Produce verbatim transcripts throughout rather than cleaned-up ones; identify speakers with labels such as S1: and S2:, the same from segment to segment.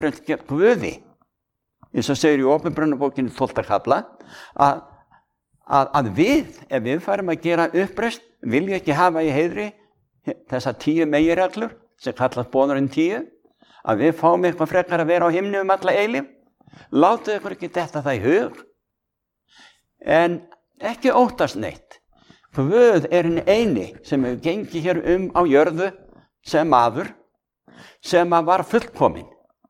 S1: gegn Guði, eins og segir í Opinberunarbókinni tólfta kafla, að, að, að við, ef við færum að gera uppreist, vilja ekki hafa í heiðri þessar tíu meginreglur sem kallast boðorðin tíu, að við fáum eitthvað frekar að vera á himni um alla eilífð. Látið ykkur ekki detta það í hug, en ekki óttast neitt. Guð er hinn eini sem hefur gengið hér um á jörðu sem maður, sem að var fullkominn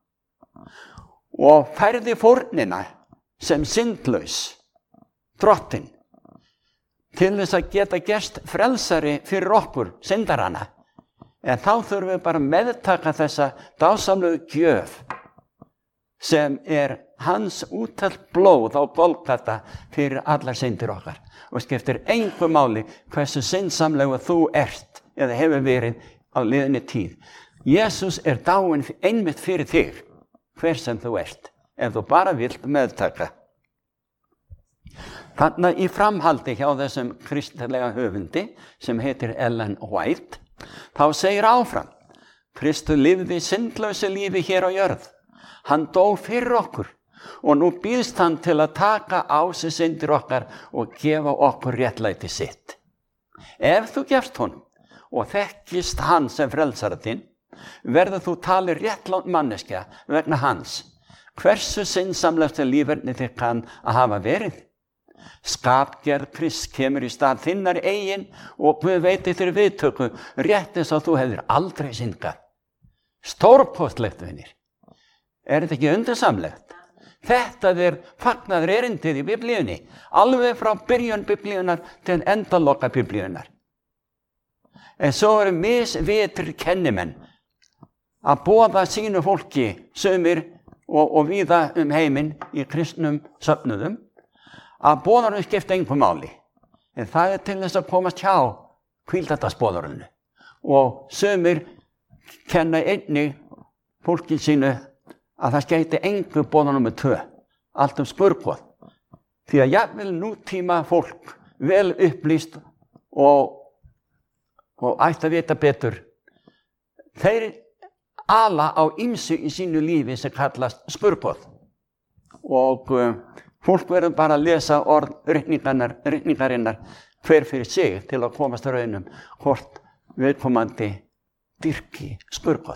S1: og færði fórnina sem syndlaus drottinn til þess að geta gerst frelsari fyrir okkur syndarana. En þá þurfum við bara að meðtaka þessa dásamlegu gjöf sem er hans úttalt blóð á Golgata fyrir allar syndir okkar. Og skiptir engu máli hversu syndsamlegu þú ert eða hefur verið á liðinni tíð. Jesús er dáinn einmitt fyrir þig, hver sem þú ert, ef þú bara vilt meðtaka. Þannig í framhaldi hjá þessum kristilega höfundi sem heitir Ellen White, þá segir áfram: Kristur lifði syndlausu lífi hér á jörð. Hann dó fyrir okkur og nú býðst hann til að taka á sig syndir okkar og gefa okkur réttlæti sitt. Ef þú gefst honum og þekkist hann sem frelsara þinn, verður þú talið réttlátt manneskja vegna hans. Hversu syndsamlegasta líferni þitt kann að hafa verið? Skapgerð Krists kemur í stað þinnar eigin og Guð veitir þér viðtöku rétt eins og þú hefðir aldrei syndgað. Stórkostlegt, vinir. Er þetta ekki undursamlegt? Þetta er fagnaður erindið í Biblíunni, alveg frá byrjun Biblíunar til endaloka Biblíunar. En svo eru misvitrir kennimenn að boða sínu fólki, sumir og, og víða um heiminn í kristnum söfnuðum, að boðorðin skipta engu máli. En það er til þess að komast hjá hvíldardagsboðorðinu. Og sumir kenna einnig fólki sínu að það skeiti engu boðorð númer tvö, allt um skurðgoð. Því að jafnvel nútíma fólk, vel upplýst og, og ætti að vita betur, þeir ala á ýmsu í sínu lífi sem kallast skurðgoð. Og uh, fólk verður bara að lesa orð ritningarinnar hver fyrir sig til að komast að raunum hvort viðkomandi dyrki skurðgoð.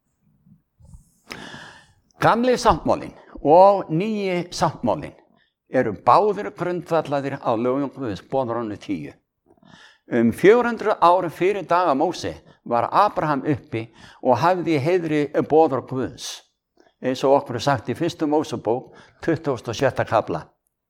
S1: Gamli sáttmálinn og nýji sáttmálinn eru báðir grundvallaðir á lögum Guðs, boðorðinu tíu. Um fjögur hundruð árum fyrir daga Móse var Abraham uppi og hafði í heiðri boðorð Guðs, eins og okkur er sagt í fyrstu Mósebók, tuttugasta og sjötta kafla.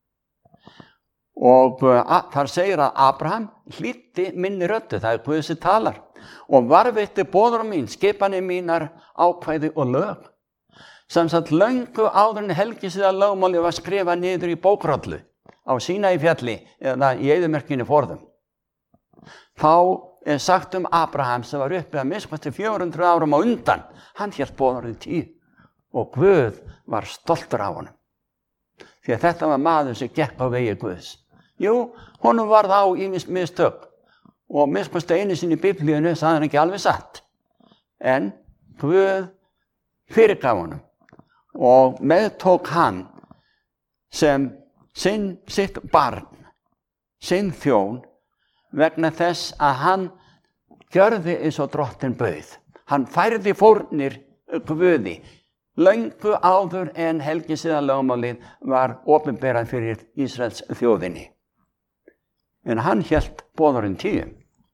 S1: Og uh, þar segir að Abraham hlýddi minni röddu, það er Guð sem talar, og varðveitti boðorð mín, skipanir mínar, ákvæði og lög. Samsagt löngu áður en helgisiða lögmáli var skrifað niður í bókrollu á Sínai fjalli eða í eyðimerkinni forðum. Þá er sagt um Abraham sem var uppi að minnst fjögur hundruð árum á undan, hann hélt boðorðið tíu og Guð var stoltur af honum. Því að þetta var maður sem gekk á vegi Guðs. Jú, honum varð á ýmis mistök og minnst einu sinni í Biblíunni sagði hann ekki alveg satt. En Guð fyrirgaf honum og meðtók hann sem sinn, sitt barn, sinn þjón, vegna þess að hann gjörði eins og drottinn bauð. Hann færði fórnir Guði löngu áður en helgisiða lögmálið var opinberað fyrir Ísraels þjóðinni. En hann hélt boðorðin tíu.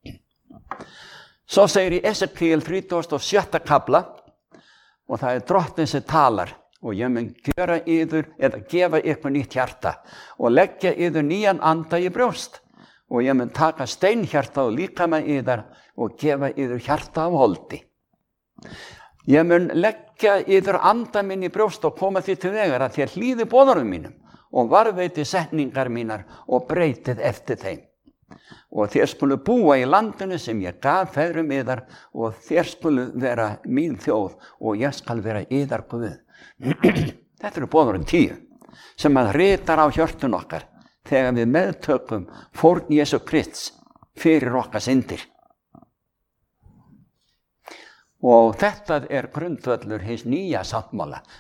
S1: Svo segir í Esekíel þrítugasta og sjötta kafla, og það er drottinn sem talar, og ég mun gera yður eða gefa ykkur nýtt hjarta og leggja yður nýjan anda í brjóst. Og ég mun taka steinhjarta og líkama yðar og gefa yður hjarta af holdi. Ég mun leggja yður anda minn í brjóst og koma því til vegar að þér hlýði boðorðum mínum og varðveiti setningar mínar og breytið eftir þeim. Og þér skulu búa í landinu sem ég gaf feðrum yðar og þér skulu vera mín þjóð og ég skal vera yðar Guð. Þetta eru boðorðin tíu sem að ritar á hjörtun okkar þegar við meðtökum fórn Jesú Krists fyrir okkar syndir. Og þetta er grundvöllur hins nýja sáttmála